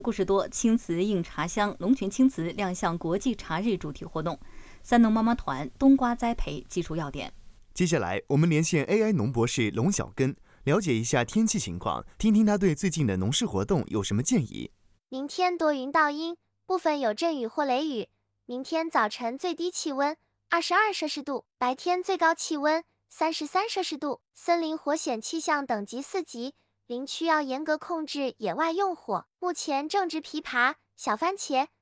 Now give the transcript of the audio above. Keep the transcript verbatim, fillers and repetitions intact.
故事多，青瓷映茶香，龙泉青瓷亮相国际茶日主题活动。三农妈妈团冬瓜栽培技术要点。 接下来，我们连线 A I 农博士龙小根，了解一下天气情况，听听他对最近的农事活动有什么建议。 明天多云到阴，部分有阵雨或雷雨。明天早晨最低气温二十二摄氏度，白天最高气温三十三摄氏度。森林火险气象等级四级，林区要严格控制野外用火。目前正值枇杷、小番茄、